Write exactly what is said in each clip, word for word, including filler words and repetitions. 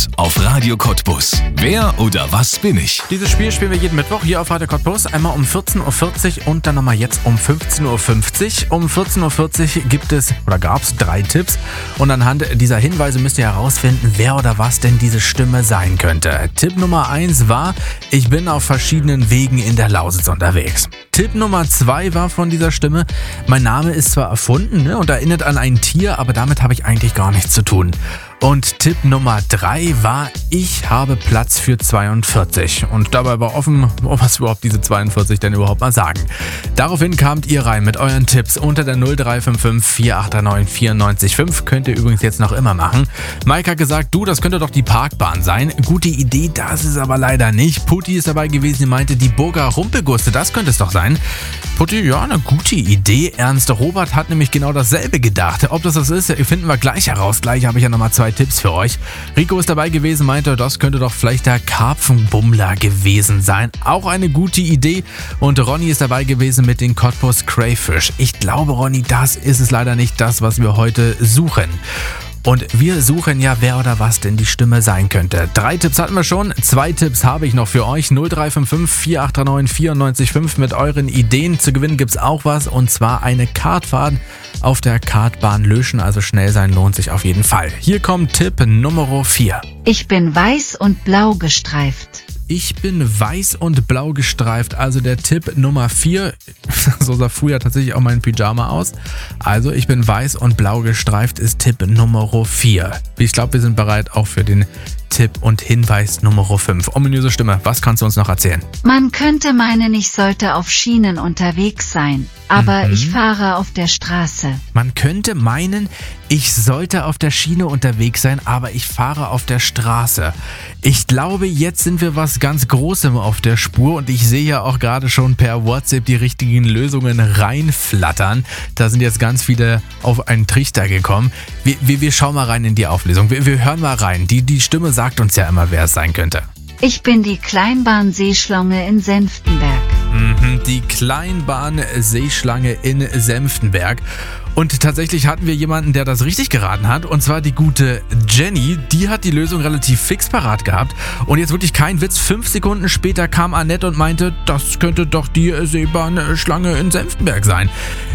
Feierabend auf Radio Cottbus. Wer oder was bin ich? Dieses Spiel spielen wir jeden Mittwoch hier auf Radio Cottbus. Einmal um vierzehn Uhr vierzig und dann nochmal jetzt um fünfzehn Uhr fünfzig. Um vierzehn Uhr vierzig gibt es oder gab es drei Tipps. Und anhand dieser Hinweise müsst ihr herausfinden, wer oder was denn diese Stimme sein könnte. Tipp Nummer eins war, ich bin auf verschiedenen Wegen in der Lausitz unterwegs. Tipp Nummer zwei war von dieser Stimme, mein Name ist zwar erfunden, ne, und erinnert an ein Tier, aber damit habe ich eigentlich gar nichts zu tun. Und Tipp Nummer drei war, ich habe Platz für zweiundvierzig. Und dabei war offen, was überhaupt diese zweiundvierzig denn überhaupt mal sagen. Daraufhin kamt ihr rein mit euren Tipps unter der null drei fünf fünf vier acht neun vier neun fünf. Könnt ihr übrigens jetzt noch immer machen. Mike hat gesagt, du, das könnte doch die Parkbahn sein. Gute Idee, das ist aber leider nicht. Putti ist dabei gewesen, sie meinte, die Burger Rumpelguste, das könnte es doch sein. Putti, ja, eine gute Idee. Ernst Robert hat nämlich genau dasselbe gedacht. Ob das das ist, finden wir gleich heraus. Gleich habe ich ja nochmal zwei Tipps für euch. Rico ist dabei gewesen, meinte, das könnte doch vielleicht der Karpfenbummler gewesen sein. Auch eine gute Idee. Und Ronny ist dabei gewesen mit den Cottbus Crayfish. Ich glaube, Ronny, das ist es leider nicht das, was wir heute suchen. Und wir suchen ja, wer oder was denn die Stimme sein könnte. Drei Tipps hatten wir schon, zwei Tipps habe ich noch für euch. null drei fünf fünf vier acht neun vier neun fünf mit euren Ideen. Zu gewinnen gibt's auch was, und zwar eine Kartfahrt auf der Kartbahn Löschen. Also schnell sein lohnt sich auf jeden Fall. Hier kommt Tipp Nummer vier. Ich bin weiß und blau gestreift. Ich bin weiß und blau gestreift, also der Tipp Nummer vier. So sah früher tatsächlich auch mein Pyjama aus. Also ich bin weiß und blau gestreift ist Tipp Nummer vier. Ich glaube, wir sind bereit auch für den Tipp und Hinweis Nummer fünf. Ominöse Stimme, was kannst du uns noch erzählen? Man könnte meinen, ich sollte auf Schienen unterwegs sein, aber mhm. ich fahre auf der Straße. Man könnte meinen, ich sollte auf der Schiene unterwegs sein, aber ich fahre auf der Straße. Ich glaube, jetzt sind wir was ganz Großem auf der Spur, und ich sehe ja auch gerade schon per WhatsApp die richtigen Lösungen reinflattern. Da sind jetzt ganz viele auf einen Trichter gekommen. Wir, wir, wir schauen mal rein in die Auflösung. Wir, wir hören mal rein. Die, die Stimme sagt uns ja immer, wer es sein könnte. Ich bin die Kleinbahn-Seeschlange in Senftenberg. Mhm, die Kleinbahn-Seeschlange in Senftenberg. Und tatsächlich hatten wir jemanden, der das richtig geraten hat, und zwar die gute Jenny. Die hat die Lösung relativ fix parat gehabt. Und jetzt wirklich kein Witz, fünf Sekunden später kam Annette und meinte, das könnte doch die Seebahnschlange in Senftenberg sein.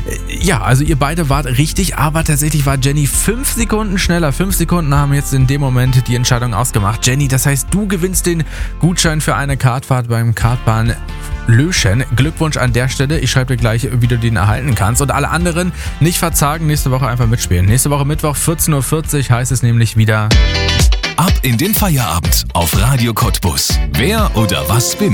Ja, also ihr beide wart richtig, aber tatsächlich war Jenny fünf Sekunden schneller. Fünf Sekunden haben jetzt in dem Moment die Entscheidung ausgemacht. Jenny, das heißt, du gewinnst den Gutschein für eine Kartfahrt beim Kartbahn Löschen. Glückwunsch an der Stelle. Ich schreibe dir gleich, wie du den erhalten kannst. Und alle anderen nicht verzagen, nächste Woche einfach mitspielen. Nächste Woche Mittwoch vierzehn Uhr vierzig heißt es nämlich wieder Ab in den Feierabend auf Radio Cottbus. Wer oder was bin ich?